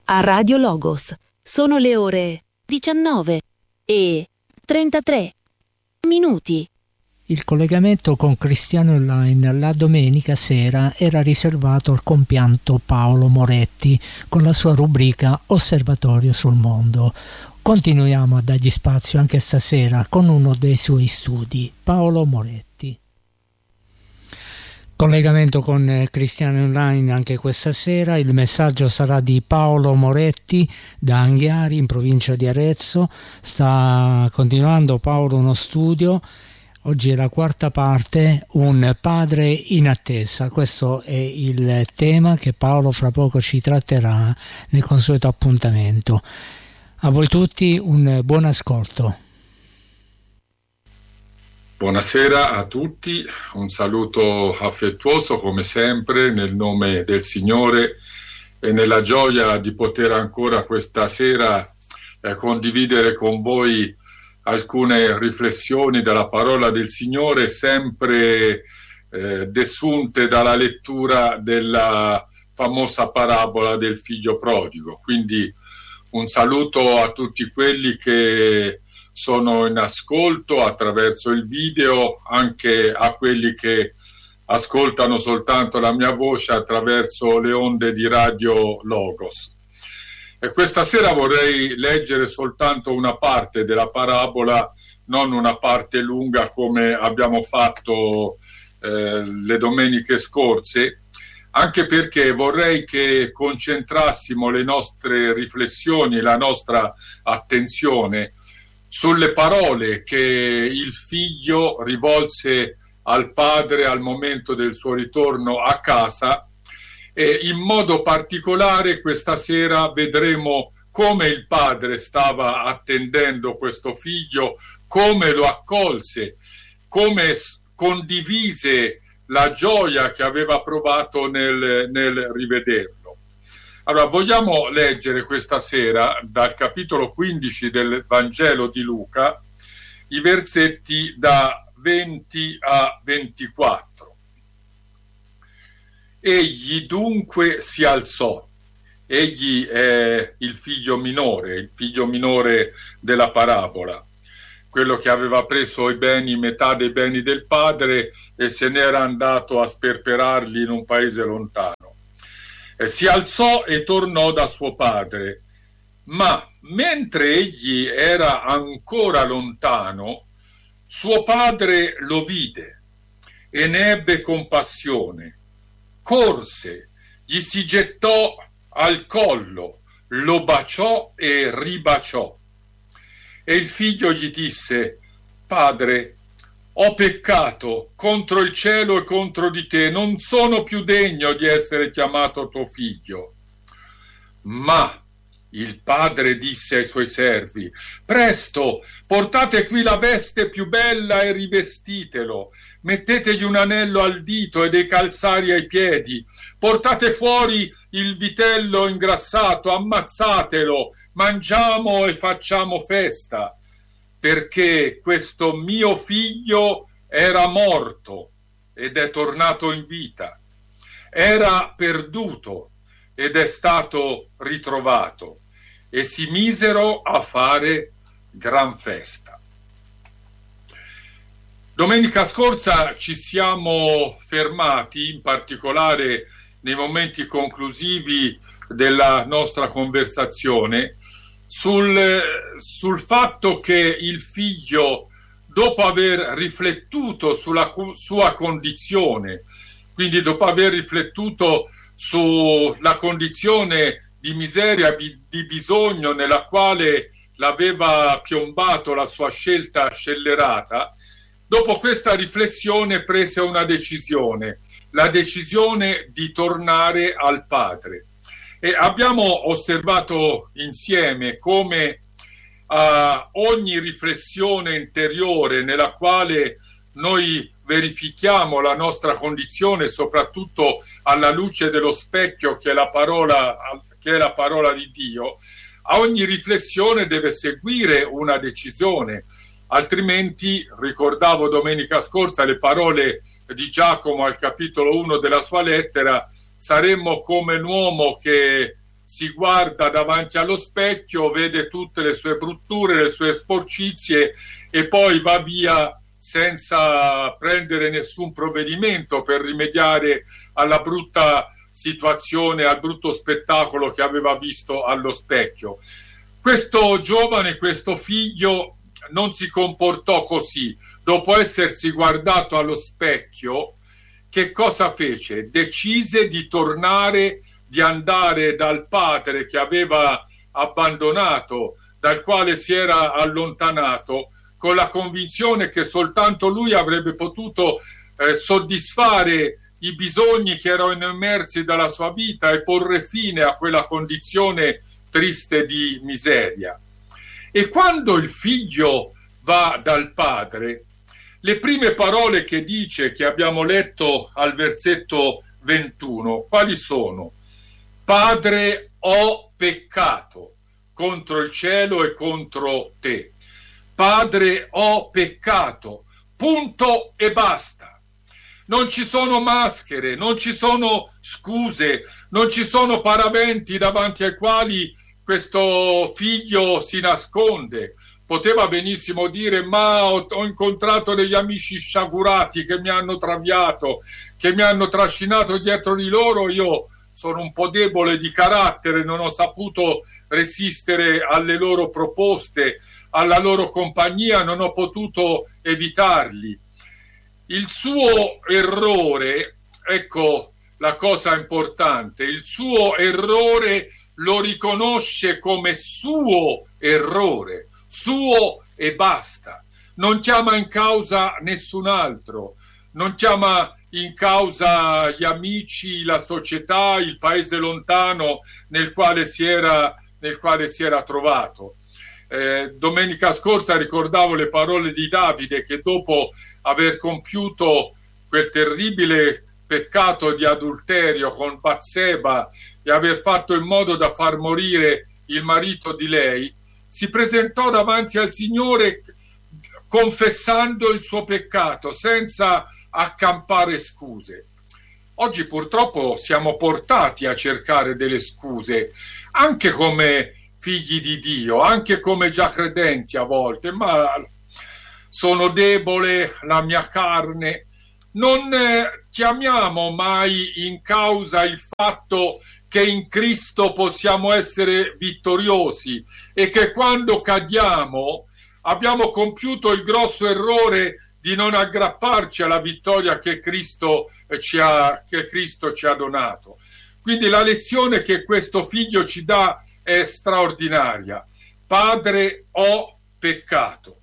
a Radio Logos. Sono le ore 19:33. Il collegamento con Cristiano Online la domenica sera era riservato al compianto Paolo Moretti con la sua rubrica Osservatorio sul mondo. Continuiamo a dargli spazio anche stasera con uno dei suoi studi, Paolo Moretti. Collegamento con Cristiano Online anche questa sera. Il messaggio sarà di Paolo Moretti da Anghiari in provincia di Arezzo. Sta continuando Paolo uno studio. Oggi è la quarta parte, un padre in attesa. Questo è il tema che Paolo fra poco ci tratterà nel consueto appuntamento. A voi tutti un buon ascolto. Buonasera a tutti, un saluto affettuoso come sempre nel nome del Signore e nella gioia di poter ancora questa sera condividere con voi alcune riflessioni della parola del Signore, sempre desunte dalla lettura della famosa parabola del figlio prodigo. Quindi un saluto a tutti quelli che sono in ascolto attraverso il video, anche a quelli che ascoltano soltanto la mia voce attraverso le onde di Radio Logos. E questa sera vorrei leggere soltanto una parte della parabola, non una parte lunga come abbiamo fatto le domeniche scorse, anche perché vorrei che concentrassimo le nostre riflessioni, la nostra attenzione sulle parole che il figlio rivolse al padre al momento del suo ritorno a casa, e in modo particolare questa sera vedremo come il padre stava attendendo questo figlio, come lo accolse, come condivise la gioia che aveva provato nel rivederlo. Allora, vogliamo leggere questa sera dal capitolo 15 del Vangelo di Luca i versetti da 20 a 24. Egli dunque si alzò. Egli è il figlio minore della parabola, quello che aveva preso i beni, metà dei beni del padre, e se n'era andato a sperperarli in un paese lontano. Si alzò e tornò da suo padre, ma mentre egli era ancora lontano, suo padre lo vide e ne ebbe compassione. Corse, gli si gettò al collo, lo baciò e ribaciò. E il figlio gli disse: Padre, ho peccato contro il cielo e contro di te, non sono più degno di essere chiamato tuo figlio. Ma il padre disse ai suoi servi: Presto, portate qui la veste più bella e rivestitelo, mettetegli un anello al dito e dei calzari ai piedi, portate fuori il vitello ingrassato, ammazzatelo, mangiamo e facciamo festa. Perché questo mio figlio era morto ed è tornato in vita, era perduto ed è stato ritrovato, e si misero a fare gran festa. Domenica scorsa ci siamo fermati, in particolare nei momenti conclusivi della nostra conversazione, sul fatto che il figlio, dopo aver riflettuto sulla sua condizione, quindi dopo aver riflettuto sulla condizione di miseria, di bisogno nella quale l'aveva piombato la sua scelta scellerata, dopo questa riflessione prese una decisione, la decisione di tornare al padre. E abbiamo osservato insieme come ogni riflessione interiore nella quale noi verifichiamo la nostra condizione, soprattutto alla luce dello specchio che è la parola di Dio, a ogni riflessione deve seguire una decisione, altrimenti, ricordavo domenica scorsa le parole di Giacomo al capitolo 1 della sua lettera, saremmo come un uomo che si guarda davanti allo specchio, vede tutte le sue brutture, le sue sporcizie e poi va via senza prendere nessun provvedimento per rimediare alla brutta situazione, al brutto spettacolo che aveva visto allo specchio. Questo giovane, questo figlio non si comportò così. Dopo essersi guardato allo specchio, che cosa fece? Decise di tornare, di andare dal padre che aveva abbandonato, dal quale si era allontanato, con la convinzione che soltanto lui avrebbe potuto soddisfare i bisogni che erano emersi dalla sua vita e porre fine a quella condizione triste di miseria. E quando il figlio va dal padre, le prime parole che dice, che abbiamo letto al versetto 21, quali sono? Padre, ho peccato contro il cielo e contro te. Padre, ho peccato, punto e basta. Non ci sono maschere, non ci sono scuse, non ci sono paraventi davanti ai quali questo figlio si nasconde. Poteva benissimo dire: ma ho incontrato degli amici sciagurati che mi hanno traviato, che mi hanno trascinato dietro di loro, io sono un po' debole di carattere, non ho saputo resistere alle loro proposte, alla loro compagnia, non ho potuto evitarli. Il suo errore, ecco la cosa importante, il suo errore lo riconosce come suo errore, suo e basta. Non chiama in causa nessun altro, non chiama in causa gli amici, la società, il paese lontano nel quale si era trovato. Domenica scorsa ricordavo le parole di Davide, che dopo aver compiuto quel terribile peccato di adulterio con Batseba e aver fatto in modo da far morire il marito di lei, si presentò davanti al Signore confessando il suo peccato senza accampare scuse. Oggi purtroppo siamo portati a cercare delle scuse, anche come figli di Dio, anche come già credenti a volte, ma sono debole, la mia carne. Non chiamiamo mai in causa il fatto che in Cristo possiamo essere vittoriosi e che quando cadiamo abbiamo compiuto il grosso errore di non aggrapparci alla vittoria che Cristo ci ha donato. Quindi la lezione che questo figlio ci dà è straordinaria. Padre, ho peccato.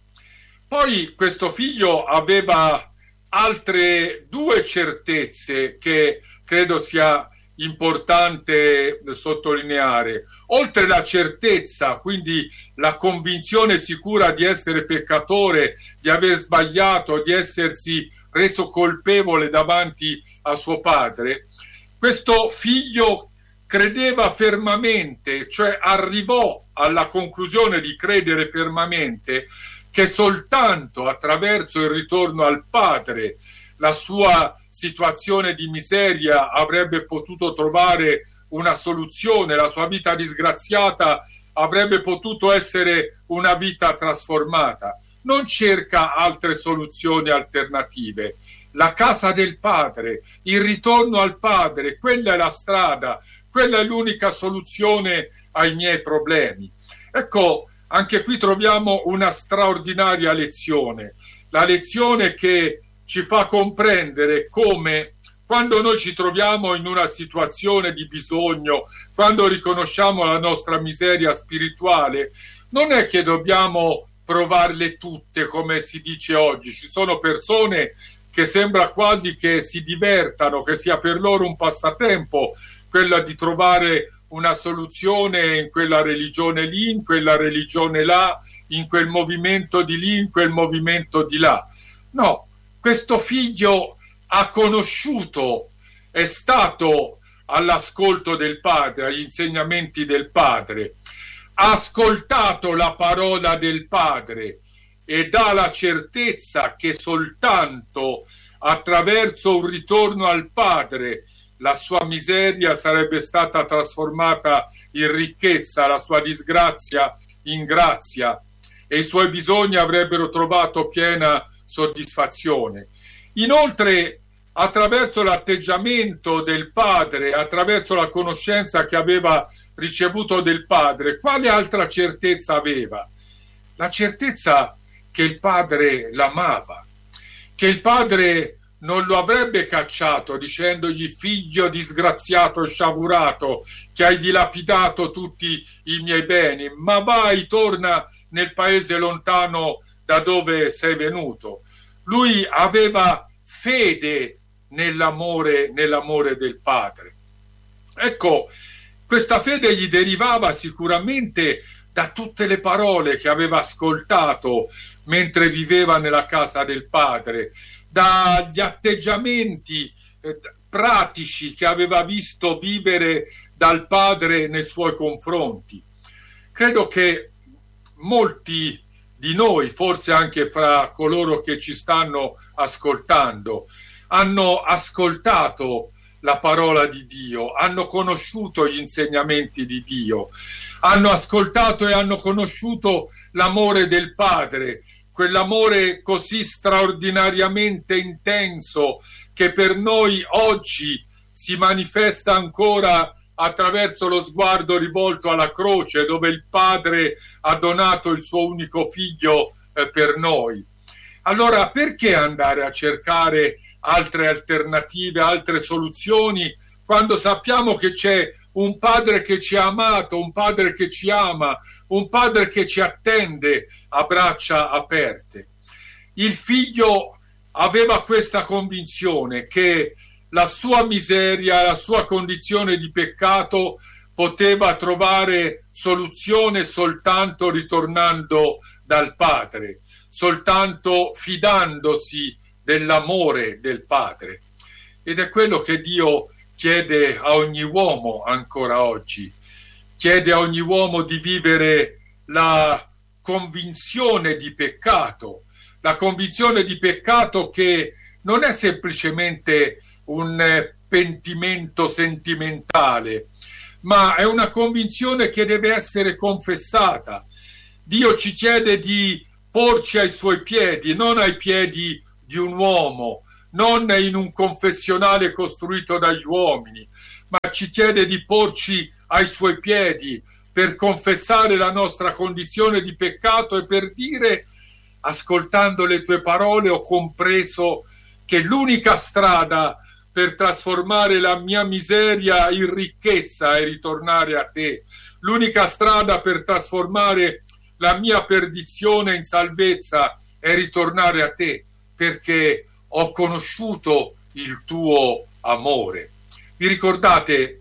Poi questo figlio aveva altre due certezze che credo sia importante sottolineare. Oltre la certezza, quindi la convinzione sicura di essere peccatore, di aver sbagliato, di essersi reso colpevole davanti a suo padre, questo figlio credeva fermamente, cioè arrivò alla conclusione di credere fermamente che soltanto attraverso il ritorno al padre la sua situazione di miseria avrebbe potuto trovare una soluzione, la sua vita disgraziata avrebbe potuto essere una vita trasformata. Non cerca altre soluzioni alternative. La casa del padre, il ritorno al padre, quella è la strada, quella è l'unica soluzione ai miei problemi. Ecco, anche qui troviamo una straordinaria lezione, la lezione che ci fa comprendere come quando noi ci troviamo in una situazione di bisogno, quando riconosciamo la nostra miseria spirituale, non è che dobbiamo provarle tutte come si dice oggi. Ci sono persone che sembra quasi che si divertano, che sia per loro un passatempo quella di trovare una soluzione in quella religione lì, in quella religione là, in quel movimento di lì, in quel movimento di là. No, questo figlio ha conosciuto, è stato all'ascolto del padre, agli insegnamenti del padre, ha ascoltato la parola del padre e dà la certezza che soltanto attraverso un ritorno al padre la sua miseria sarebbe stata trasformata in ricchezza, la sua disgrazia in grazia, e i suoi bisogni avrebbero trovato piena soddisfazione. Inoltre, attraverso l'atteggiamento del padre, attraverso la conoscenza che aveva ricevuto del padre, quale altra certezza aveva? La certezza che il padre l'amava, che il padre non lo avrebbe cacciato dicendogli: figlio disgraziato, sciagurato, che hai dilapidato tutti i miei beni, ma vai, torna nel paese lontano da dove sei venuto. Lui aveva fede nell'amore del padre. Ecco, questa fede gli derivava sicuramente da tutte le parole che aveva ascoltato mentre viveva nella casa del padre, dagli atteggiamenti pratici che aveva visto vivere dal padre nei suoi confronti. Credo che molti di noi, forse anche fra coloro che ci stanno ascoltando, hanno ascoltato la parola di Dio, hanno conosciuto gli insegnamenti di Dio, hanno ascoltato e hanno conosciuto l'amore del Padre, quell'amore così straordinariamente intenso che per noi oggi si manifesta ancora attraverso lo sguardo rivolto alla croce, dove il Padre ha donato il suo unico figlio per noi. Allora, perché andare a cercare altre alternative, altre soluzioni, quando sappiamo che c'è un Padre che ci ha amato, un Padre che ci ama, un Padre che ci attende a braccia aperte? Il figlio aveva questa convinzione che la sua miseria, la sua condizione di peccato poteva trovare soluzione soltanto ritornando dal Padre, soltanto fidandosi dell'amore del Padre. Ed è quello che Dio chiede a ogni uomo ancora oggi. Chiede a ogni uomo di vivere la convinzione di peccato, la convinzione di peccato che non è semplicemente un pentimento sentimentale, ma è una convinzione che deve essere confessata. Dio ci chiede di porci ai suoi piedi, non ai piedi di un uomo, non in un confessionale costruito dagli uomini, ma ci chiede di porci ai suoi piedi per confessare la nostra condizione di peccato e per dire: ascoltando le tue parole ho compreso che l'unica strada per trasformare la mia miseria in ricchezza è ritornare a te, l'unica strada per trasformare la mia perdizione in salvezza è ritornare a te, perché ho conosciuto il tuo amore. Vi ricordate,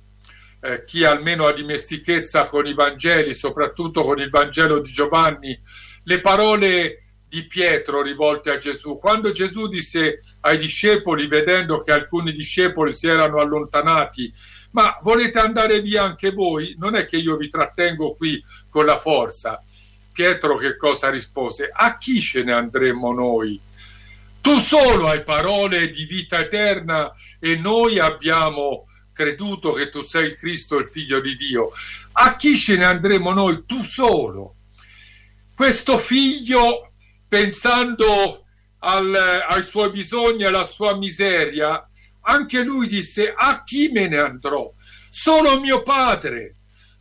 chi almeno ha dimestichezza con i Vangeli, soprattutto con il Vangelo di Giovanni, le parole di Pietro rivolte a Gesù, quando Gesù disse ai discepoli, vedendo che alcuni discepoli si erano allontanati: ma volete andare via anche voi? Non è che io vi trattengo qui con la forza. Pietro che cosa rispose? A chi ce ne andremo noi? Tu solo hai parole di vita eterna e noi abbiamo creduto che tu sei il Cristo, il Figlio di Dio. A chi ce ne andremo noi? Tu solo. Questo figlio, pensando ai suoi bisogni, alla sua miseria, anche lui disse: a chi me ne andrò? Solo mio padre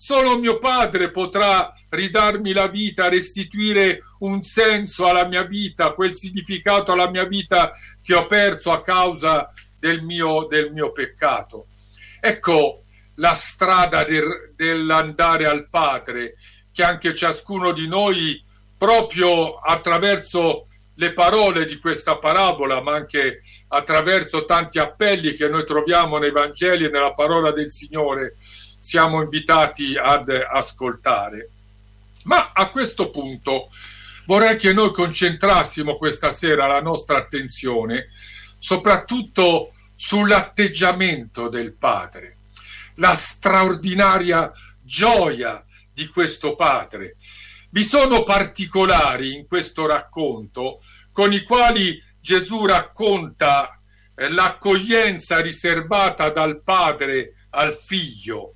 potrà ridarmi la vita, restituire un senso alla mia vita, quel significato alla mia vita che ho perso a causa del mio peccato. Ecco la strada dell'andare al Padre, che anche ciascuno di noi, proprio attraverso le parole di questa parabola, ma anche attraverso tanti appelli che noi troviamo nei Vangeli e nella parola del Signore, siamo invitati ad ascoltare. Ma a questo punto vorrei che noi concentrassimo questa sera la nostra attenzione soprattutto sull'atteggiamento del Padre, la straordinaria gioia di questo Padre. Vi sono particolari in questo racconto con i quali Gesù racconta l'accoglienza riservata dal padre al figlio.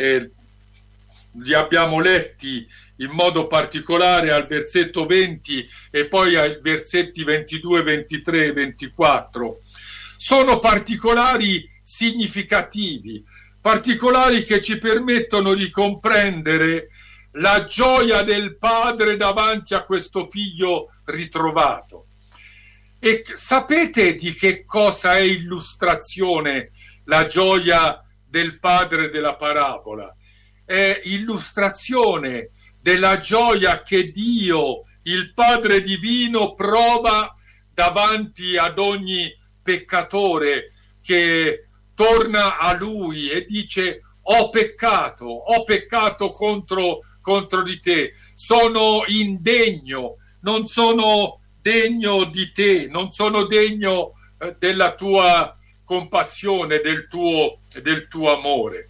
Li abbiamo letti in modo particolare al versetto 20 e poi ai versetti 22, 23 e 24. Sono particolari significativi, particolari che ci permettono di comprendere la gioia del padre davanti a questo figlio ritrovato. E sapete di che cosa è illustrazione la gioia del padre della parabola? È illustrazione della gioia che Dio, il Padre divino, prova davanti ad ogni peccatore che torna a lui e dice: ho peccato contro di te, sono indegno, non sono degno di te, non sono degno della tua compassione, del tuo amore.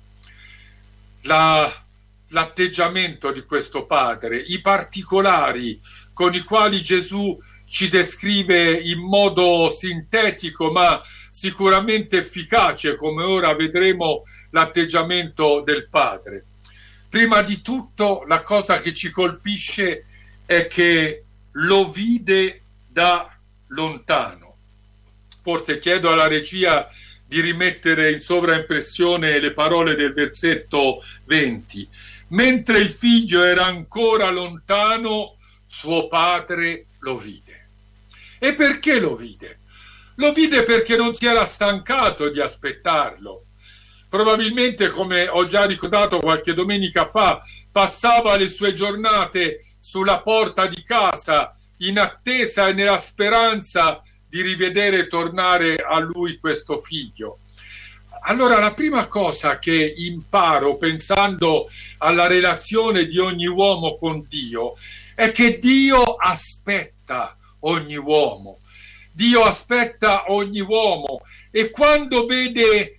L'atteggiamento di questo padre, i particolari con i quali Gesù ci descrive in modo sintetico ma sicuramente efficace, come ora vedremo, l'atteggiamento del padre. Prima di tutto, la cosa che ci colpisce è che lo vide da lontano. Forse chiedo alla regia di rimettere in sovraimpressione le parole del versetto 20. Mentre il figlio era ancora lontano, suo padre lo vide. E perché lo vide? Lo vide perché non si era stancato di aspettarlo. Probabilmente, come ho già ricordato qualche domenica fa, passava le sue giornate sulla porta di casa in attesa e nella speranza di rivedere tornare a lui questo figlio. Allora, la prima cosa che imparo pensando alla relazione di ogni uomo con Dio è che Dio aspetta ogni uomo. Dio aspetta ogni uomo, e quando vede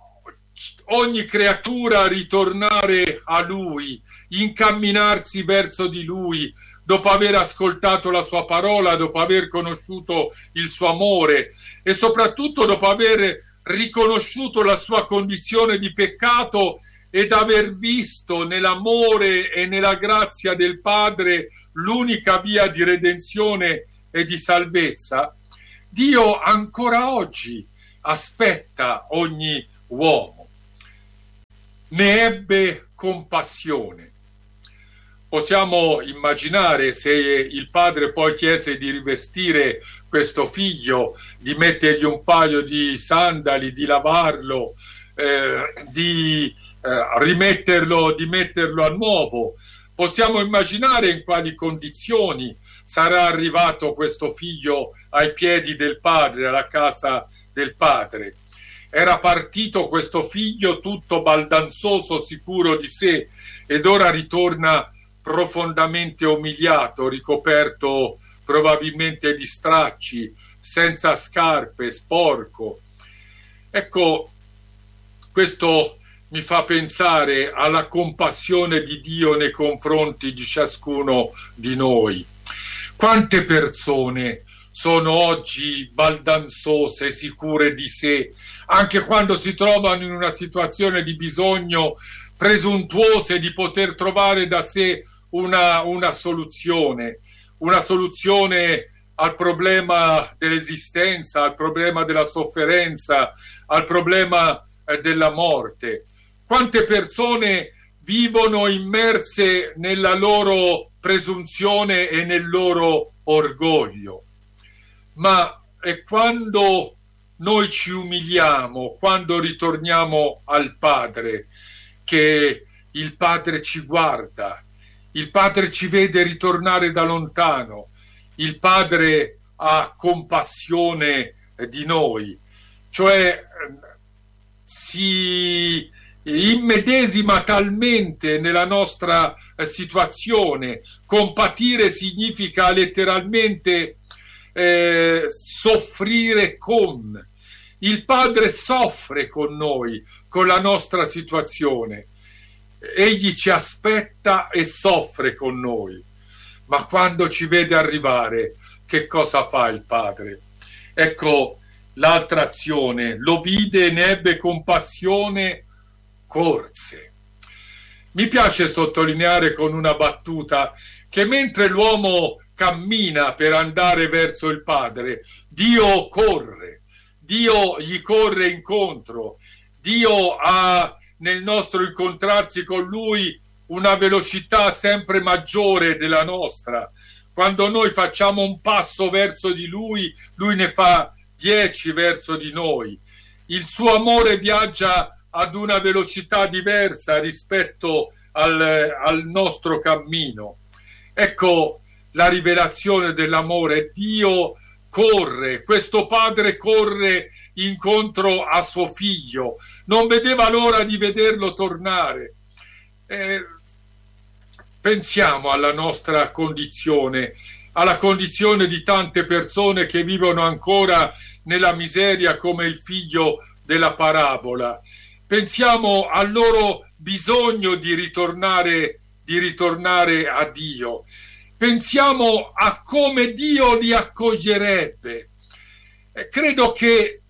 ogni creatura ritornare a lui, incamminarsi verso di lui, dopo aver ascoltato la sua parola, dopo aver conosciuto il suo amore e soprattutto dopo aver riconosciuto la sua condizione di peccato ed aver visto nell'amore e nella grazia del Padre l'unica via di redenzione e di salvezza, Dio ancora oggi aspetta ogni uomo. Ne ebbe compassione. Possiamo immaginare se il padre poi chiese di rivestire questo figlio, di mettergli un paio di sandali, di lavarlo, di metterlo a nuovo. Possiamo immaginare in quali condizioni sarà arrivato questo figlio ai piedi del padre, alla casa del padre. Era partito questo figlio tutto baldanzoso, sicuro di sé, ed ora ritorna profondamente umiliato, ricoperto probabilmente di stracci, senza scarpe, sporco. Ecco, questo mi fa pensare alla compassione di Dio nei confronti di ciascuno di noi. Quante persone sono oggi baldanzose, sicure di sé, anche quando si trovano in una situazione di bisogno, presuntuose di poter trovare da sé una soluzione al problema dell'esistenza, al problema della sofferenza, al problema della morte. Quante persone vivono immerse nella loro presunzione e nel loro orgoglio. Ma è quando noi ci umiliamo, quando ritorniamo al Padre, che il Padre ci guarda, il Padre ci vede ritornare da lontano, il Padre ha compassione di noi, cioè si immedesima talmente nella nostra situazione. Compatire significa letteralmente soffrire con. Il Padre soffre con noi, con la nostra situazione. Egli ci aspetta e soffre con noi. Ma quando ci vede arrivare, che cosa fa il Padre? Ecco, l'altra azione, lo vide, ne ebbe compassione, corse. Mi piace sottolineare con una battuta che mentre l'uomo cammina per andare verso il Padre, Dio corre, Dio gli corre incontro, Dio ha nel nostro incontrarsi con Lui una velocità sempre maggiore della nostra. Quando noi facciamo un passo verso di Lui, Lui ne fa 10 verso di noi. Il suo amore viaggia ad una velocità diversa rispetto al nostro cammino. Ecco la rivelazione dell'amore. Dio corre, questo padre corre incontro a suo figlio, non vedeva l'ora di vederlo tornare. Pensiamo alla nostra condizione, alla condizione di tante persone che vivono ancora nella miseria come il figlio della parabola. Pensiamo al loro bisogno di ritornare a Dio. Pensiamo a come Dio li accoglierebbe. Credo che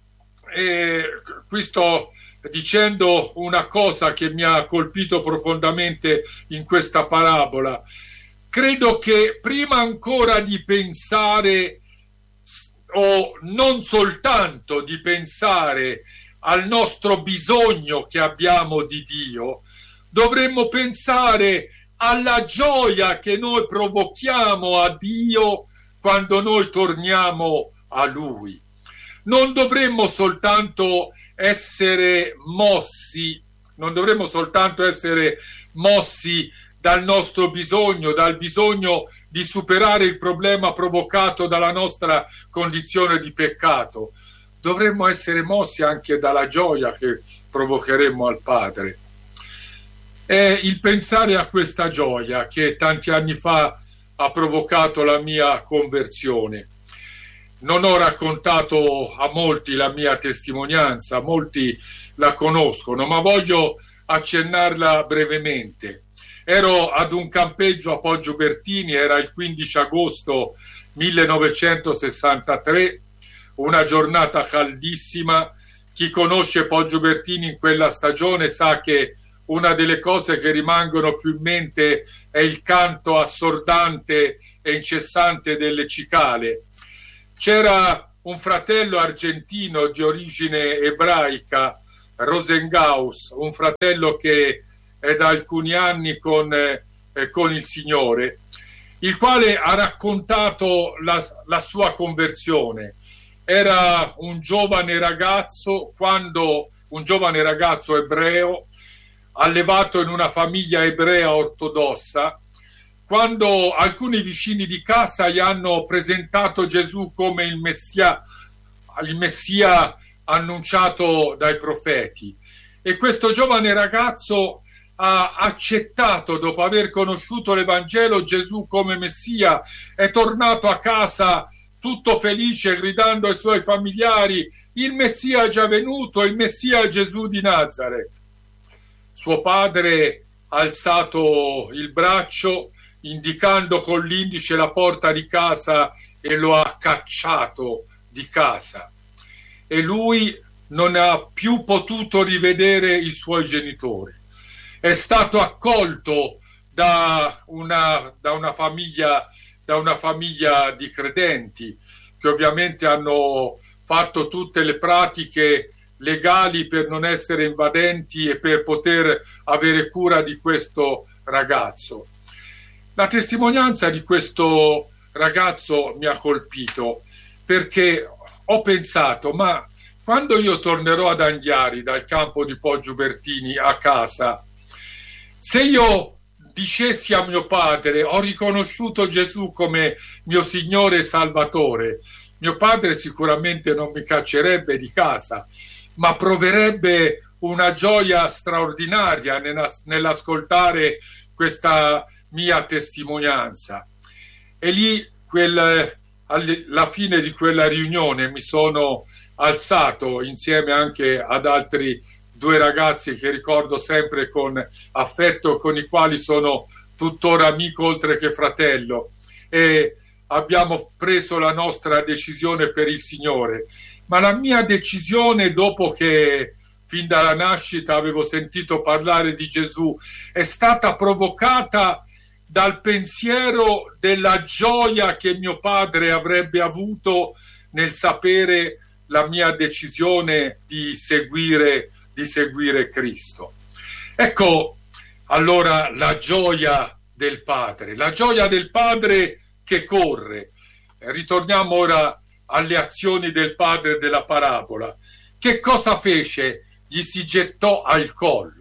qui sto dicendo una cosa che mi ha colpito profondamente in questa parabola. Credo che prima ancora di pensare, o non soltanto di pensare al nostro bisogno che abbiamo di Dio, dovremmo pensare alla gioia che noi provochiamo a Dio quando noi torniamo a Lui. Non dovremmo soltanto essere mossi dal nostro bisogno, dal bisogno di superare il problema provocato dalla nostra condizione di peccato. Dovremmo essere mossi anche dalla gioia che provocheremmo al Padre. È il pensare a questa gioia che tanti anni fa ha provocato la mia conversione. Non ho raccontato a molti la mia testimonianza, molti la conoscono, ma voglio accennarla brevemente. Ero ad un campeggio a Poggio Bertini, era il 15 agosto 1963, una giornata caldissima. Chi conosce Poggio Bertini in quella stagione sa che una delle cose che rimangono più in mente è il canto assordante e incessante delle cicale. C'era un fratello argentino di origine ebraica, Rosengaus, un fratello che è da alcuni anni con il Signore, il quale ha raccontato la sua conversione. Era un giovane ragazzo ebreo, allevato in una famiglia ebrea ortodossa, quando alcuni vicini di casa gli hanno presentato Gesù come il Messia annunciato dai profeti. E questo giovane ragazzo ha accettato, dopo aver conosciuto l'Evangelo, Gesù come Messia, è tornato a casa tutto felice, gridando ai suoi familiari: il Messia è già venuto, il Messia è Gesù di Nazareth. Suo padre ha alzato il braccio, indicando con l'indice la porta di casa, e lo ha cacciato di casa. E lui non ha più potuto rivedere i suoi genitori. È stato accolto da una famiglia di credenti che ovviamente hanno fatto tutte le pratiche legali per non essere invadenti e per poter avere cura di questo ragazzo. La testimonianza di questo ragazzo mi ha colpito, perché ho pensato: ma quando io tornerò ad Anghiari dal campo di Poggio Bertini a casa, se io dicessi a mio padre: ho riconosciuto Gesù come mio Signore e Salvatore, mio padre sicuramente non mi caccerebbe di casa, ma proverebbe una gioia straordinaria nell'ascoltare questa mia testimonianza. E lì, alla fine di quella riunione, mi sono alzato insieme anche ad altri 2 ragazzi che ricordo sempre con affetto, con i quali sono tuttora amico oltre che fratello, e abbiamo preso la nostra decisione per il Signore. ma la mia decisione, dopo che fin dalla nascita avevo sentito parlare di Gesù, è stata provocata dal pensiero della gioia che mio padre avrebbe avuto nel sapere la mia decisione di seguire Cristo. Ecco allora la gioia del padre che corre. Ritorniamo ora alle azioni del padre della parabola. Che cosa fece? Gli si gettò al collo.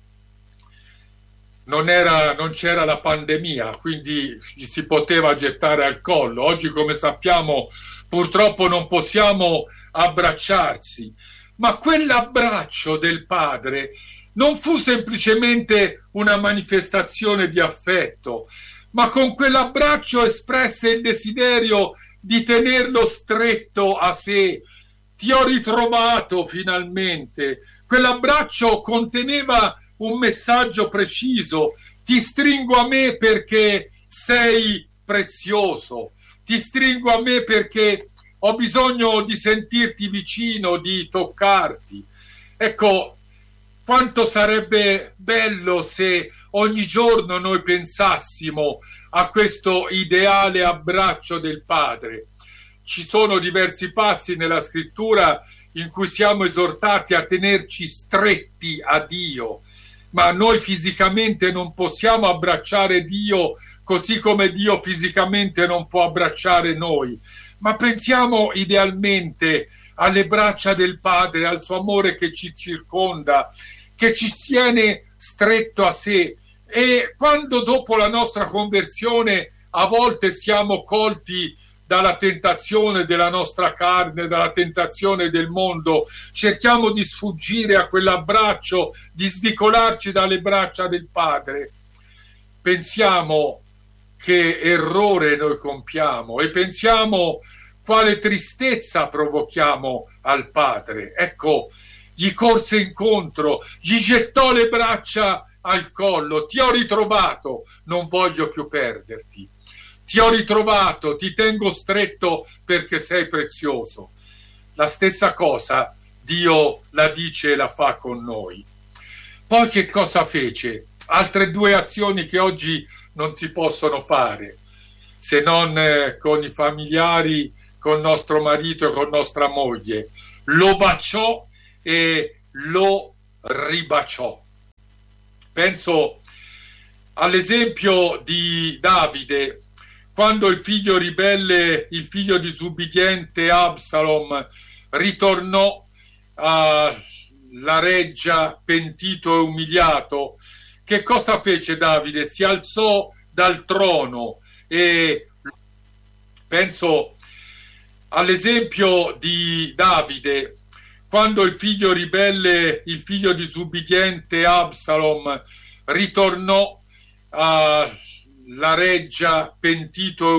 Non c'era la pandemia, quindi gli si poteva gettare al collo. Oggi, come sappiamo, purtroppo non possiamo abbracciarsi, ma quell'abbraccio del padre non fu semplicemente una manifestazione di affetto, ma con quell'abbraccio espresse il desiderio di tenerlo stretto a sé. Ti ho ritrovato finalmente. Quell'abbraccio conteneva un messaggio preciso: ti stringo a me perché sei prezioso, ti stringo a me perché ho bisogno di sentirti vicino, di toccarti. Ecco, quanto sarebbe bello se ogni giorno noi pensassimo a questo ideale abbraccio del Padre. Ci sono diversi passi nella scrittura in cui siamo esortati a tenerci stretti a Dio, ma noi fisicamente non possiamo abbracciare Dio, così come Dio fisicamente non può abbracciare noi. Ma pensiamo idealmente alle braccia del Padre, al suo amore che ci circonda, che ci tiene stretto a sé. E quando dopo la nostra conversione a volte siamo colti dalla tentazione della nostra carne, dalla tentazione del mondo, cerchiamo di sfuggire a quell'abbraccio, di svicolarci dalle braccia del Padre. Pensiamo che errore noi compiamo e pensiamo quale tristezza provochiamo al Padre. Ecco, gli corse incontro, gli gettò le braccia al collo: ti ho ritrovato, non voglio più perderti. Ti ho ritrovato, ti tengo stretto perché sei prezioso. La stessa cosa Dio la dice e la fa con noi. Poi che cosa fece? Altre due azioni che oggi non si possono fare, se non con i familiari, con nostro marito e con nostra moglie. Lo baciò e lo ribaciò. Penso all'esempio di Davide, quando il figlio ribelle, il figlio disubbidiente Absalom, ritornò alla reggia pentito e umiliato. Che cosa fece Davide? Si alzò dal trono e penso all'esempio di Davide, quando il figlio ribelle, il figlio disubbidiente Absalom, ritornò alla reggia pentito e